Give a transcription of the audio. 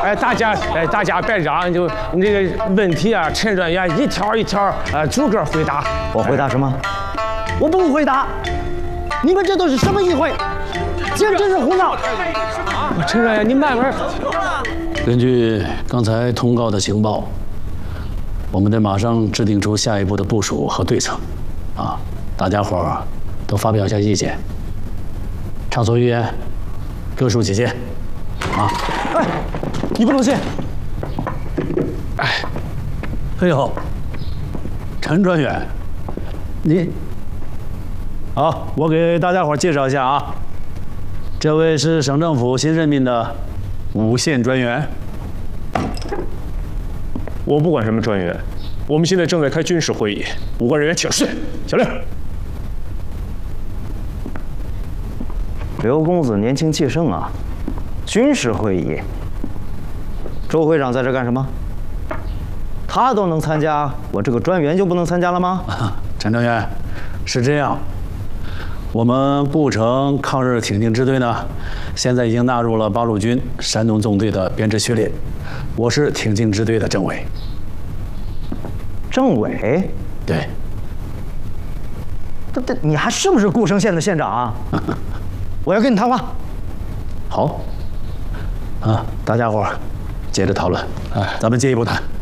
大家别嚷，就那个问题啊，陈专员一条一条逐个回答。 我回答什么？我不回答。你们这都是什么议会？简直是胡闹！ 陈专员，你慢慢。 根据刚才通告的情报，我们得马上制定出下一步的部署和对策。啊，大家伙儿都发表一下意见。畅所欲言，各抒己见。啊！ 哎，你不能信！ 哎呦，陈专员，你好，我给大家伙介绍一下啊，这位是省政府新任命的5线专员。 我不管什么专员，我们现在正在开军事会议，5个人员请示。小令。 刘公子年轻气盛啊！军事会议，周会长在这干什么？他都能参加，我这个专员就不能参加了吗？ 陈专员，是这样，我们步城抗日挺进支队呢，现在已经纳入了八路军山东纵队的编制序列，我是挺进支队的政委。 政委？ 对。 你还是不是固城县的县长啊？我要跟你谈话。 好。啊，大家伙儿接着讨论，咱们进一步谈。